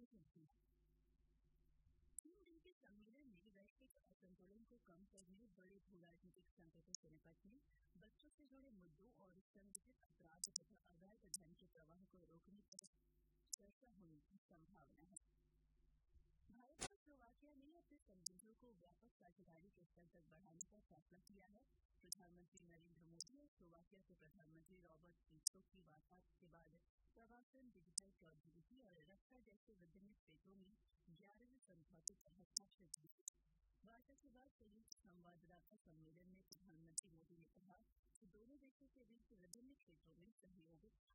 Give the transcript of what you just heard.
सुनती है। 3 दिन के सम्मेलन में वैश्विक असंतुलन को कम करने, बड़े भू-राजनीतिक संकटों से निपटने, बच्चों से जुड़े मुद्दों और संगठित अपराध तथा अवैध धन के प्रवाह को रोकने पर चर्चा होने की संभावना है। भारत और स्लोवाकिया ने अपने संबंधों को व्यापक साझेदारी के स्तर तक बढ़ाने का फैसला किया है। प्रधानमंत्री नरेंद्र मोदी और स्लोवाकिया के प्रधानमंत्री रॉबर्ट फिको की वार्ता के बाद प्रवासन, डिजिटल प्रौद्योगिकी और रक्षा जैसे विभिन्न क्षेत्रों में 11 समझौतों पर हस्ताक्षर किए। वार्ता के बाद संयुक्त संवाददाता सम्मेलन में प्रधानमंत्री मोदी ने कहा कि दोनों देशों के बीच विभिन्न क्षेत्रों में सहयोग